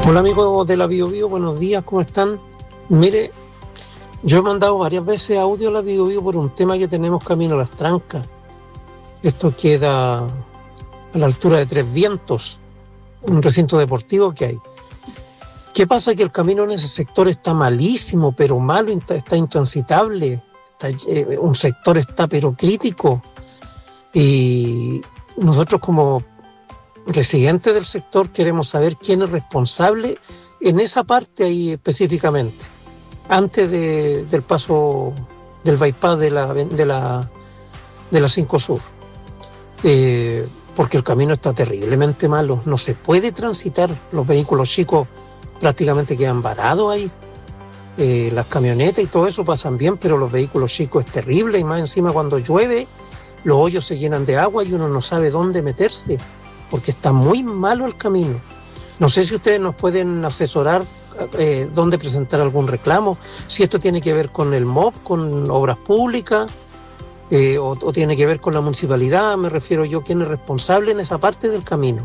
Hola amigos de la Bio Bio, buenos días, ¿cómo están? Mire, yo he mandado varias veces audio a la Bio Bio por un tema que tenemos camino a Las Trancas. Esto queda a la altura de Tres Vientos, un recinto deportivo que hay. ¿Qué pasa? Que el camino en ese sector está malísimo, pero malo, está intransitable. Un sector está pero crítico. Y nosotros como residentes del sector queremos saber quién es responsable en esa parte ahí específicamente, antes del paso del bypass de la 5 Sur. Porque el camino está terriblemente malo, no se puede transitar, los vehículos chicos prácticamente quedan varados ahí. Las camionetas y todo eso pasan bien, pero los vehículos chicos es terrible, y más encima cuando llueve los hoyos se llenan de agua y uno no sabe dónde meterse, porque está muy malo el camino. No sé si ustedes nos pueden asesorar dónde presentar algún reclamo, si esto tiene que ver con el MOP, con obras públicas, o tiene que ver con la municipalidad, me refiero yo, quién es responsable en esa parte del camino.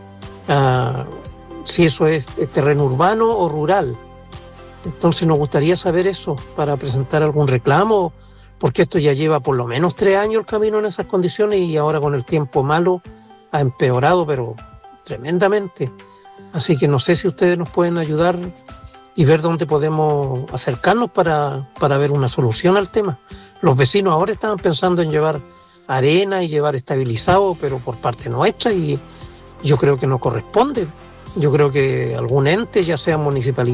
Si eso es terreno urbano o rural. Entonces nos gustaría saber eso para presentar algún reclamo, porque esto ya lleva por lo menos 3 años el camino en esas condiciones y ahora con el tiempo malo ha empeorado, pero tremendamente. Así que no sé si ustedes nos pueden ayudar y ver dónde podemos acercarnos para ver una solución al tema. Los vecinos ahora estaban pensando en llevar arena y llevar estabilizado, pero por parte nuestra, y yo creo que no corresponde. Yo creo que algún ente, ya sea municipalidad,